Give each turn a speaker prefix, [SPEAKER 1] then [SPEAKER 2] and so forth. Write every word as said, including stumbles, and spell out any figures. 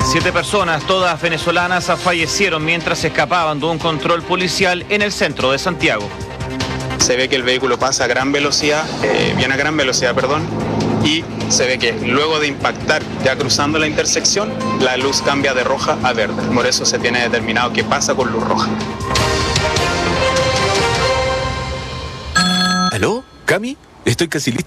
[SPEAKER 1] Siete personas, todas venezolanas, fallecieron mientras escapaban de un control policial en el centro de Santiago.
[SPEAKER 2] Se ve que el vehículo pasa a gran velocidad, eh, viene a gran velocidad, perdón, y se ve que luego de impactar, ya cruzando la intersección, la luz cambia de roja a verde. Por eso se tiene determinado que pasa con luz roja.
[SPEAKER 3] ¿Aló? ¿Cami? Estoy casi listo.